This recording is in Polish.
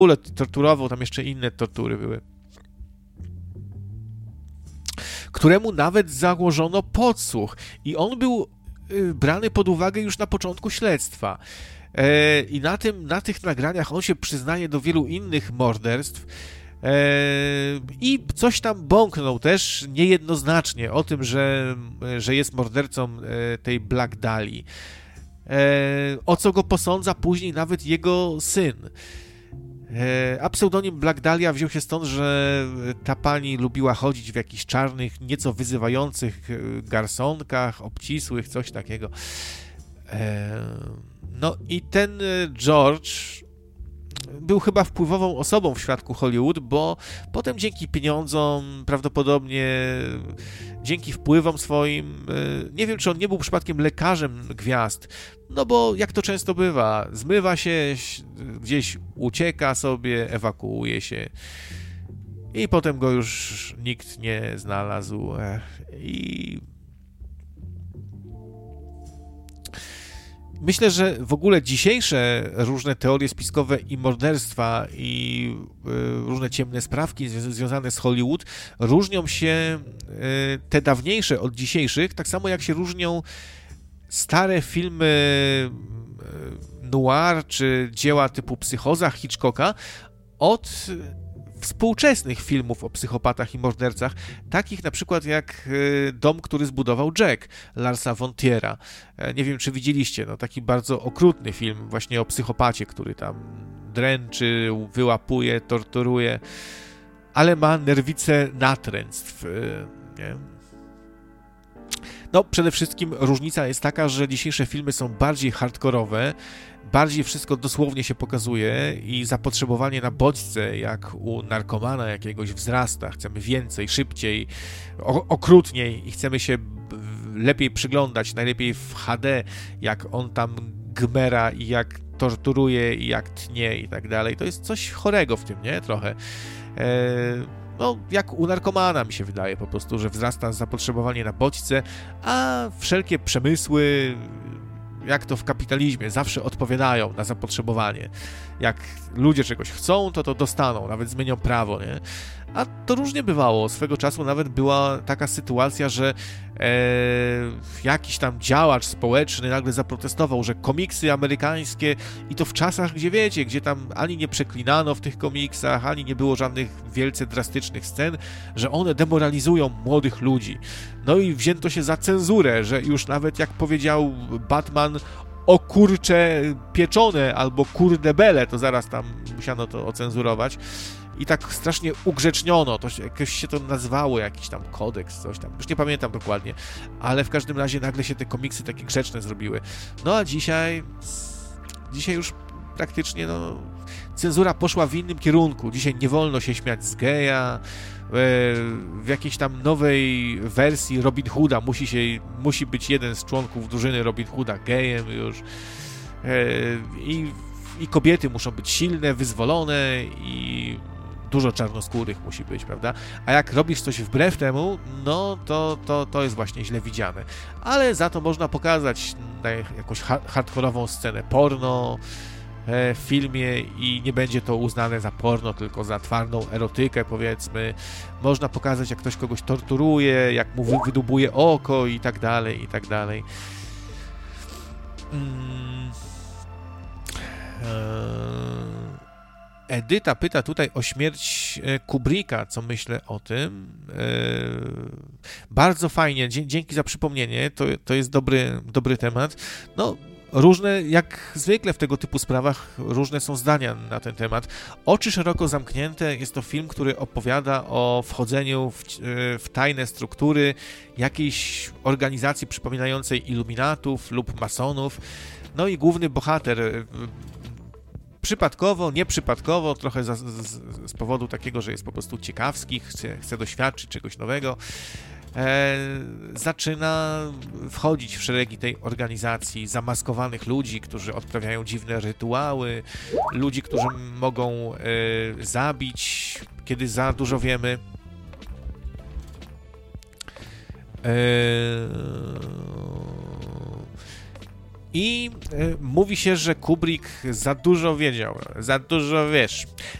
ogóle torturował, tam jeszcze inne tortury były. Któremu nawet założono podsłuch i on był brany pod uwagę już na początku śledztwa. I na tych nagraniach on się przyznaje do wielu innych morderstw i coś tam bąknął też niejednoznacznie o tym, że jest mordercą tej Black Dahli. O co go posądza później nawet jego syn. A pseudonim Black Dahlia wziął się stąd, że ta pani lubiła chodzić w jakichś czarnych, nieco wyzywających garsonkach, obcisłych, coś takiego. No i ten George był chyba wpływową osobą w świadku Hollywood, bo potem dzięki pieniądzom, prawdopodobnie dzięki wpływom swoim, nie wiem, czy on nie był przypadkiem lekarzem gwiazd, no bo jak to często bywa, zmywa się, gdzieś ucieka sobie, ewakuuje się i potem go już nikt nie znalazł i myślę, że w ogóle dzisiejsze różne teorie spiskowe i morderstwa i różne ciemne sprawki związane z Hollywood różnią się te dawniejsze od dzisiejszych, tak samo jak się różnią stare filmy noir czy dzieła typu Psychoza Hitchcocka od współczesnych filmów o psychopatach i mordercach, takich na przykład jak Dom, który zbudował Jack, Larsa von Triera. Nie wiem, czy widzieliście, no taki bardzo okrutny film właśnie o psychopacie, który tam dręczy, wyłapuje, torturuje, ale ma nerwice natręctw, nie? No, przede wszystkim różnica jest taka, że dzisiejsze filmy są bardziej hardkorowe, bardziej wszystko dosłownie się pokazuje i zapotrzebowanie na bodźce, jak u narkomana jakiegoś wzrasta. Chcemy więcej, szybciej, okrutniej i chcemy się lepiej przyglądać, najlepiej w HD, jak on tam gmera i jak torturuje i jak tnie i tak dalej. To jest coś chorego w tym, nie? Trochę. No, jak u narkomana mi się wydaje po prostu, że wzrasta zapotrzebowanie na bodźce, a wszelkie przemysły, jak to w kapitalizmie, zawsze odpowiadają na zapotrzebowanie. Jak ludzie czegoś chcą, to dostaną, nawet zmienią prawo, nie? A to różnie bywało. Swego czasu nawet była taka sytuacja, że jakiś tam działacz społeczny nagle zaprotestował, że komiksy amerykańskie i to w czasach, gdzie wiecie, gdzie tam ani nie przeklinano w tych komiksach, ani nie było żadnych wielce drastycznych scen, że one demoralizują młodych ludzi. No i wzięto się za cenzurę, że już nawet jak powiedział Batman o kurcze pieczone albo kurdebele, to zaraz tam musiano to ocenzurować. I tak strasznie ugrzeczniono, to jakoś się to nazywało, jakiś tam kodeks, coś tam, już nie pamiętam dokładnie, ale w każdym razie nagle się te komiksy takie grzeczne zrobiły. No a dzisiaj już praktycznie, no, cenzura poszła w innym kierunku. Dzisiaj nie wolno się śmiać z geja, w jakiejś tam nowej wersji Robin Hooda musi być jeden z członków drużyny Robin Hooda gejem już i kobiety muszą być silne, wyzwolone i dużo czarnoskórych musi być, prawda? A jak robisz coś wbrew temu, no to jest właśnie źle widziane. Ale za to można pokazać jakąś hardkorową scenę porno w filmie i nie będzie to uznane za porno, tylko za twardą erotykę, powiedzmy. Można pokazać, jak ktoś kogoś torturuje, jak mu wydubuje oko i tak dalej, i tak dalej. Edyta pyta tutaj o śmierć Kubricka, co myślę o tym. Bardzo fajnie, dzięki za przypomnienie, to jest dobry temat. No, różne, jak zwykle w tego typu sprawach, różne są zdania na ten temat. Oczy szeroko zamknięte jest to film, który opowiada o wchodzeniu w tajne struktury jakiejś organizacji przypominającej iluminatów lub masonów. No i główny bohater przypadkowo, nieprzypadkowo, trochę z powodu takiego, że jest po prostu ciekawski, chce doświadczyć czegoś nowego, zaczyna wchodzić w szeregi tej organizacji zamaskowanych ludzi, którzy odprawiają dziwne rytuały, ludzi, którzy mogą zabić, kiedy za dużo wiemy. I mówi się, że Kubrick za dużo wiedział, za dużo, wiesz,